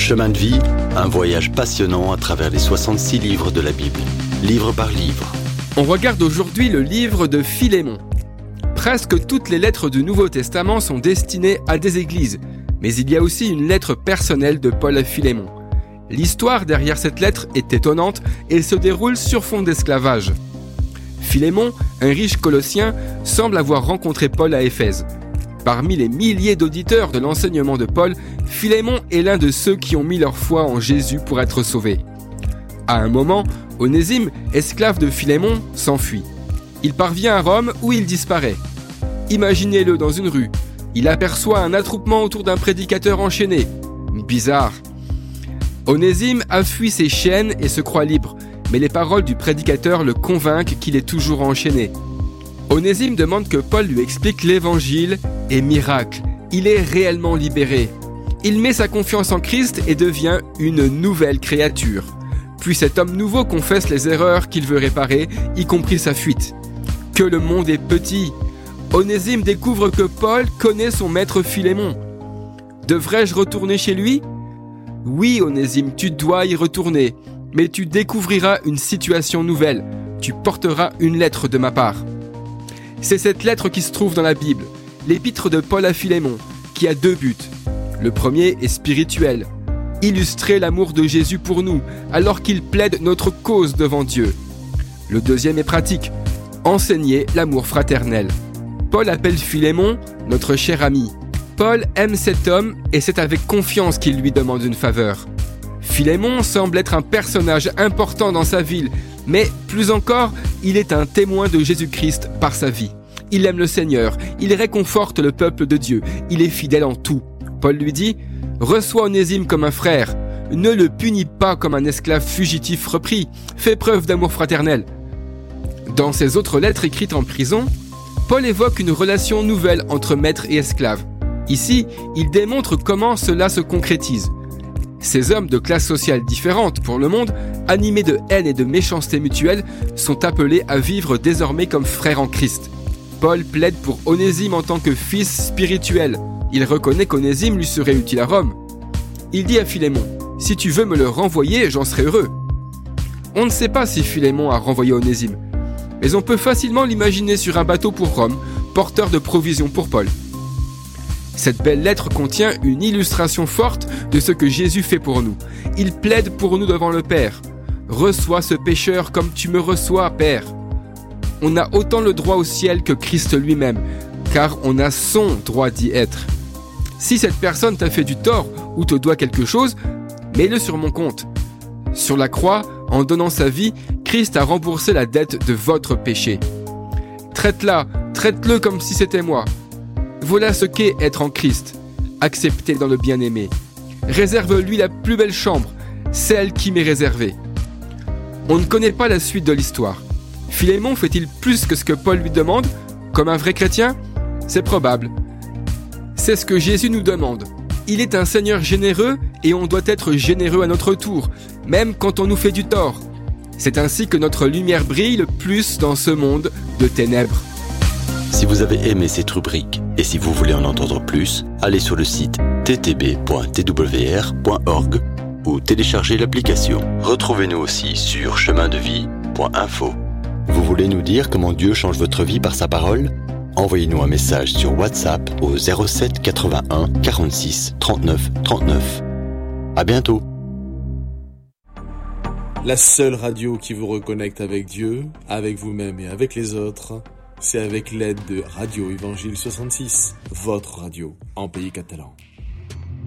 Chemin de vie, un voyage passionnant à travers les 66 livres de la Bible, livre par livre. On regarde aujourd'hui le livre de Philémon. Presque toutes les lettres du Nouveau Testament sont destinées à des églises, mais il y a aussi une lettre personnelle de Paul à Philémon. L'histoire derrière cette lettre est étonnante et se déroule sur fond d'esclavage. Philémon, un riche Colossien, semble avoir rencontré Paul à Éphèse. Parmi les milliers d'auditeurs de l'enseignement de Paul, Philémon est l'un de ceux qui ont mis leur foi en Jésus pour être sauvés. À un moment, Onésime, esclave de Philémon, s'enfuit. Il parvient à Rome où il disparaît. Imaginez-le dans une rue. Il aperçoit un attroupement autour d'un prédicateur enchaîné. Bizarre. Onésime a fui ses chaînes et se croit libre, mais les paroles du prédicateur le convainquent qu'il est toujours enchaîné. Onésime demande que Paul lui explique l'évangile et miracle, il est réellement libéré. Il met sa confiance en Christ et devient une nouvelle créature. Puis cet homme nouveau confesse les erreurs qu'il veut réparer, y compris sa fuite. Que le monde est petit. Onésime découvre que Paul connaît son maître Philémon. Devrais-je retourner chez lui ? Oui, Onésime, tu dois y retourner, mais tu découvriras une situation nouvelle. Tu porteras une lettre de ma part. C'est cette lettre qui se trouve dans la Bible, l'épître de Paul à Philémon, qui a deux buts. Le premier est spirituel, illustrer l'amour de Jésus pour nous, alors qu'il plaide notre cause devant Dieu. Le deuxième est pratique, enseigner l'amour fraternel. Paul appelle Philémon notre cher ami. Paul aime cet homme et c'est avec confiance qu'il lui demande une faveur. Philémon semble être un personnage important dans sa ville, mais plus encore, il est un témoin de Jésus-Christ par sa vie. Il aime le Seigneur, il réconforte le peuple de Dieu, il est fidèle en tout. Paul lui dit « Reçois Onésime comme un frère, ne le punis pas comme un esclave fugitif repris, fais preuve d'amour fraternel. » Dans ses autres lettres écrites en prison, Paul évoque une relation nouvelle entre maître et esclave. Ici, il démontre comment cela se concrétise. Ces hommes de classes sociales différentes pour le monde, animés de haine et de méchanceté mutuelle, sont appelés à vivre désormais comme frères en Christ. Paul plaide pour Onésime en tant que fils spirituel. Il reconnaît qu'Onésime lui serait utile à Rome. Il dit à Philémon, « Si tu veux me le renvoyer, j'en serai heureux. » On ne sait pas si Philémon a renvoyé Onésime, mais on peut facilement l'imaginer sur un bateau pour Rome, porteur de provisions pour Paul. Cette belle lettre contient une illustration forte de ce que Jésus fait pour nous. Il plaide pour nous devant le Père. « Reçois ce pécheur comme tu me reçois, Père. » On a autant le droit au ciel que Christ lui-même, car on a son droit d'y être. Si cette personne t'a fait du tort ou te doit quelque chose, mets-le sur mon compte. Sur la croix, en donnant sa vie, Christ a remboursé la dette de votre péché. Traite-le comme si c'était moi. Voilà ce qu'est être en Christ, accepté dans le bien-aimé. Réserve-lui la plus belle chambre, celle qui m'est réservée. On ne connaît pas la suite de l'histoire. Philémon fait-il plus que ce que Paul lui demande, comme un vrai chrétien ? C'est probable. C'est ce que Jésus nous demande. Il est un Seigneur généreux et on doit être généreux à notre tour, même quand on nous fait du tort. C'est ainsi que notre lumière brille le plus dans ce monde de ténèbres. Si vous avez aimé cette rubrique et si vous voulez en entendre plus, allez sur le site ttb.twr.org ou téléchargez l'application. Retrouvez-nous aussi sur chemindevie.info. Vous voulez nous dire comment Dieu change votre vie par sa parole ? Envoyez-nous un message sur WhatsApp au 07 81 46 39 39. À bientôt. La seule radio qui vous reconnecte avec Dieu, avec vous-même et avec les autres, c'est avec l'aide de Radio Évangile 66, votre radio en pays catalan.